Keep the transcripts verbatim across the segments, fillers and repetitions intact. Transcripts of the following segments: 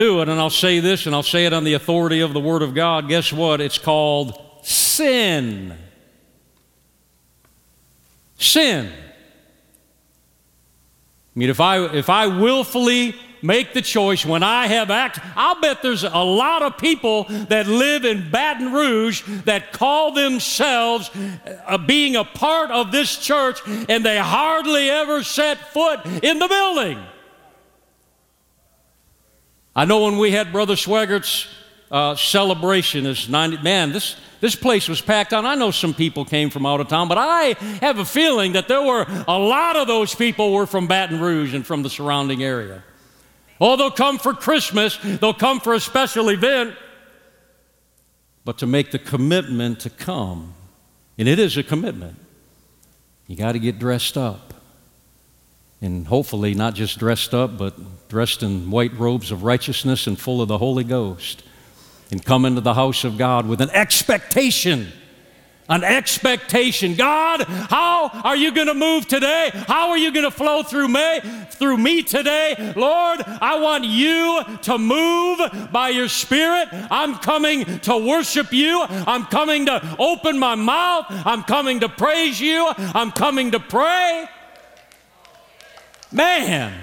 do it, and I'll say this, and I'll say it on the authority of the Word of God. Guess what? It's called sin. Sin. I mean, if I if I willfully make the choice when I have act, I'll bet there's a lot of people that live in Baton Rouge that call themselves uh, being a part of this church, and they hardly ever set foot in the building. I know when we had Brother Swaggert's uh, celebration, is ninety, man, this, this place was packed out. I know some people came from out of town, but I have a feeling that there were a lot of those people were from Baton Rouge and from the surrounding area. Oh, they'll come for Christmas, they'll come for a special event, but to make the commitment to come, and it is a commitment, you got to get dressed up. And hopefully not just dressed up, but dressed in white robes of righteousness and full of the Holy Ghost. And come into the house of God with an expectation. An expectation. God, how are you going to move today? How are you going to flow through me, through me today? Lord, I want you to move by your Spirit. I'm coming to worship you. I'm coming to open my mouth. I'm coming to praise you. I'm coming to pray. Man.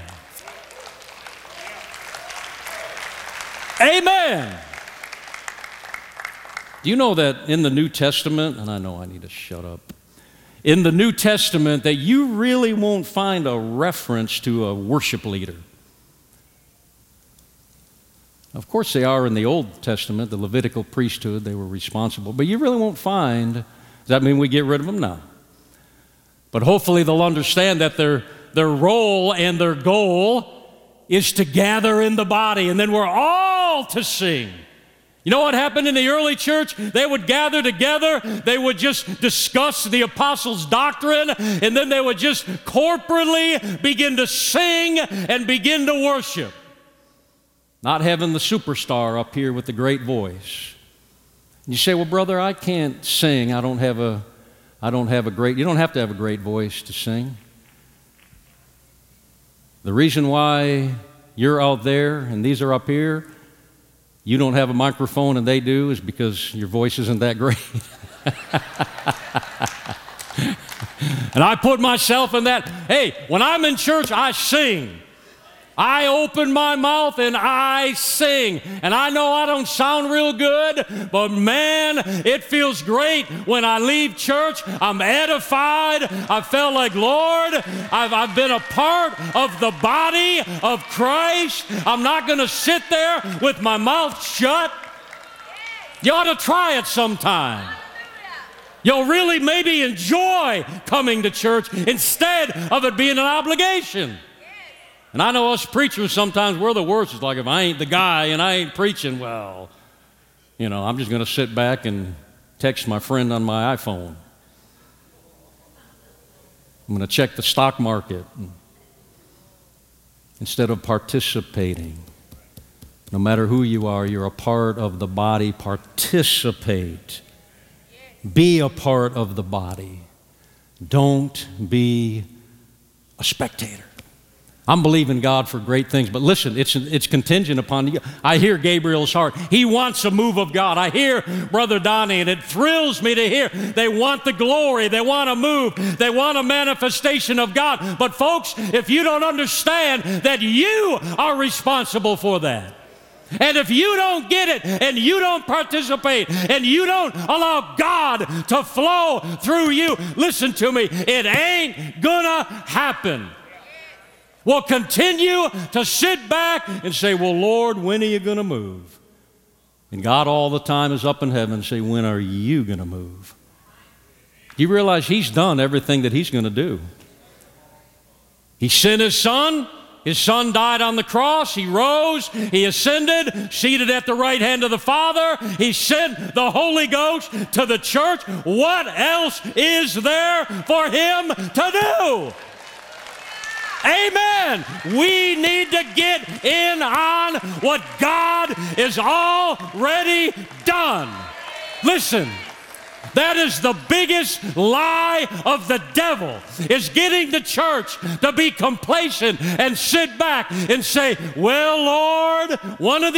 Amen. Do you know that in the New Testament, and I know I need to shut up, in the New Testament that you really won't find a reference to a worship leader. Of course they are in the Old Testament, the Levitical priesthood, they were responsible, but you really won't find, does that mean we get rid of them? No. But hopefully they'll understand that they're Their role and their goal is to gather in the body, and then we're all to sing. You know what happened in the early church? They would gather together, they would just discuss the apostles' doctrine, and then they would just corporately begin to sing and begin to worship. Not having the superstar up here with the great voice. You say, well, brother, I can't sing. I don't have a, I don't have a great, you don't have to have a great voice to sing. The reason why you're out there and these are up here, you don't have a microphone and they do, is because your voice isn't that great. And I put myself in that. Hey, when I'm in church, I sing. I open my mouth and I sing. And I know I don't sound real good, but man, it feels great when I leave church. I'm edified. I felt like, Lord, I've, I've been a part of the body of Christ. I'm not going to sit there with my mouth shut. You ought to try it sometime. You'll really maybe enjoy coming to church instead of it being an obligation. And I know us preachers sometimes, we're the worst. It's like, if I ain't the guy and I ain't preaching, well, you know, I'm just going to sit back and text my friend on my iPhone. I'm going to check the stock market instead of participating. No matter who you are, you're a part of the body. Participate. Be a part of the body. Don't be a spectator. I'm believing God for great things, but listen, it's, it's contingent upon you. I hear Gabriel's heart. He wants a move of God. I hear Brother Donnie, and it thrills me to hear. They want the glory. They want a move. They want a manifestation of God. But folks, if you don't understand that you are responsible for that, and if you don't get it, and you don't participate, and you don't allow God to flow through you, listen to me, it ain't gonna happen. We'll continue to sit back and say, well, Lord, when are you going to move? And God all the time is up in heaven and say, when are you going to move? Do you realize He's done everything that He's going to do? He sent His Son. His Son died on the cross. He rose. He ascended, seated at the right hand of the Father. He sent the Holy Ghost to the church. What else is there for Him to do? Amen. We need to get in on what God has already done. Listen, That is the biggest lie of the devil, is getting the church to be complacent and sit back and say, well, Lord, one of